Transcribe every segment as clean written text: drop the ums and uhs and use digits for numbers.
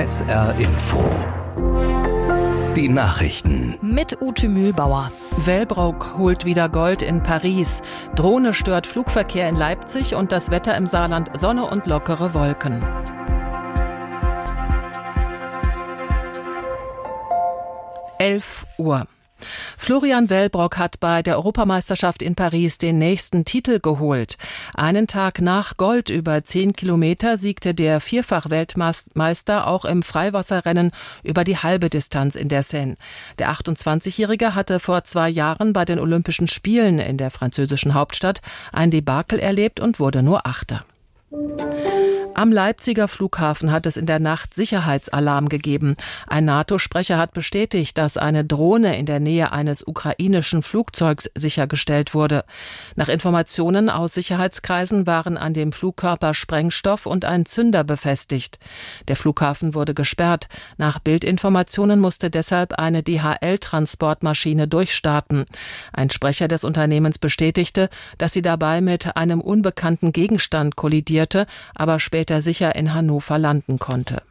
SR Info. Die Nachrichten. Mit Ute Mühlbauer. Wellbrock holt wieder Gold in Paris. Drohne stört Flugverkehr in Leipzig und das Wetter im Saarland: Sonne und lockere Wolken. Uhr. Florian Wellbrock hat bei der Europameisterschaft in Paris den nächsten Titel geholt. Einen Tag nach Gold über 10 Kilometer siegte der Vierfach-Weltmeister auch im Freiwasserrennen über die halbe Distanz in der Seine. Der 28-Jährige hatte vor 2 Jahren bei den Olympischen Spielen in der französischen Hauptstadt ein Debakel erlebt und wurde nur Achter. Am Leipziger Flughafen hat es in der Nacht Sicherheitsalarm gegeben. Ein NATO-Sprecher hat bestätigt, dass eine Drohne in der Nähe eines ukrainischen Flugzeugs sichergestellt wurde. Nach Informationen aus Sicherheitskreisen waren an dem Flugkörper Sprengstoff und ein Zünder befestigt. Der Flughafen wurde gesperrt. Nach Bildinformationen musste deshalb eine DHL-Transportmaschine durchstarten. Ein Sprecher des Unternehmens bestätigte, dass sie dabei mit einem unbekannten Gegenstand kollidierte, aber später sicher in Hannover landen konnte.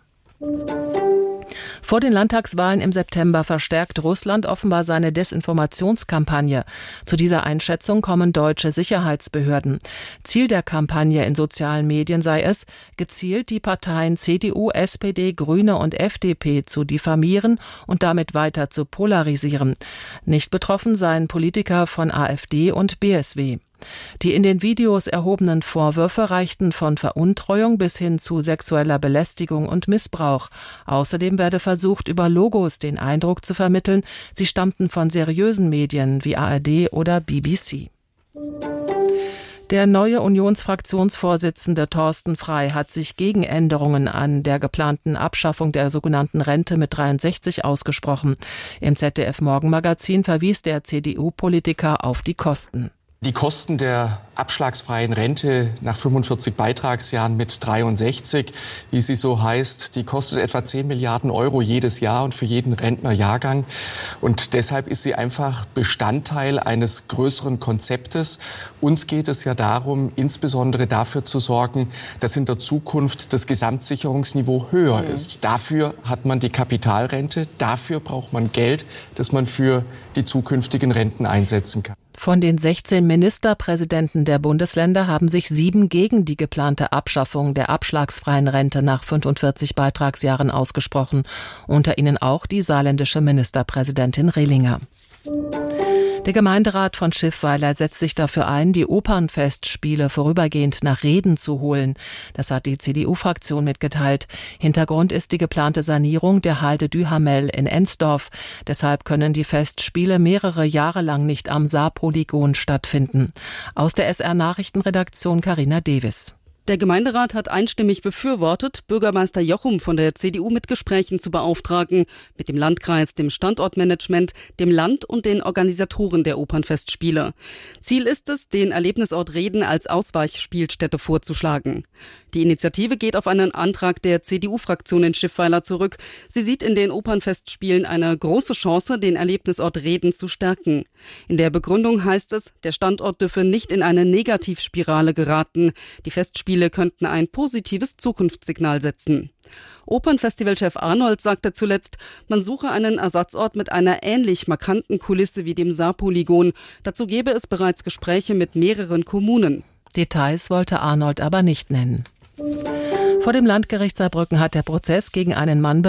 Vor den Landtagswahlen im September verstärkt Russland offenbar seine Desinformationskampagne. Zu dieser Einschätzung kommen deutsche Sicherheitsbehörden. Ziel der Kampagne in sozialen Medien sei es, gezielt die Parteien CDU, SPD, Grüne und FDP zu diffamieren und damit weiter zu polarisieren. Nicht betroffen seien Politiker von AfD und BSW. Die in den Videos erhobenen Vorwürfe reichten von Veruntreuung bis hin zu sexueller Belästigung und Missbrauch. Außerdem werde versucht, über Logos den Eindruck zu vermitteln, sie stammten von seriösen Medien wie ARD oder BBC. Der neue Unionsfraktionsvorsitzende Thorsten Frey hat sich gegen Änderungen an der geplanten Abschaffung der sogenannten Rente mit 63 ausgesprochen. Im ZDF-Morgenmagazin verwies der CDU-Politiker auf die Kosten. Die Kosten der abschlagsfreien Rente nach 45 Beitragsjahren mit 63, wie sie so heißt, die kostet etwa 10 Milliarden Euro jedes Jahr und für jeden Rentnerjahrgang. Und deshalb ist sie einfach Bestandteil eines größeren Konzeptes. Uns geht es ja darum, insbesondere dafür zu sorgen, dass in der Zukunft das Gesamtsicherungsniveau höher ist. Dafür hat man die Kapitalrente, dafür braucht man Geld, das man für die zukünftigen Renten einsetzen kann. Von den 16 Ministerpräsidenten der Bundesländer haben sich 7 gegen die geplante Abschaffung der abschlagsfreien Rente nach 45 Beitragsjahren ausgesprochen. Unter ihnen auch die saarländische Ministerpräsidentin Rehlinger. Der Gemeinderat von Schiffweiler setzt sich dafür ein, die Opernfestspiele vorübergehend nach Reden zu holen. Das hat die CDU-Fraktion mitgeteilt. Hintergrund ist die geplante Sanierung der Halde Duhamel in Ensdorf. Deshalb können die Festspiele mehrere Jahre lang nicht am Saarpolygon stattfinden. Aus der SR-Nachrichtenredaktion Carina Davis. Der Gemeinderat hat einstimmig befürwortet, Bürgermeister Jochum von der CDU mit Gesprächen zu beauftragen, mit dem Landkreis, dem Standortmanagement, dem Land und den Organisatoren der Opernfestspiele. Ziel ist es, den Erlebnisort Reden als Ausweichspielstätte vorzuschlagen. Die Initiative geht auf einen Antrag der CDU-Fraktion in Schiffweiler zurück. Sie sieht in den Opernfestspielen eine große Chance, den Erlebnisort Reden zu stärken. In der Begründung heißt es, der Standort dürfe nicht in eine Negativspirale geraten. Die Festspiele könnten ein positives Zukunftssignal setzen. Opernfestivalchef Arnold sagte zuletzt, man suche einen Ersatzort mit einer ähnlich markanten Kulisse wie dem Saarpolygon. Dazu gebe es bereits Gespräche mit mehreren Kommunen. Details wollte Arnold aber nicht nennen. Vor dem Landgericht Saarbrücken hat der Prozess gegen einen Mann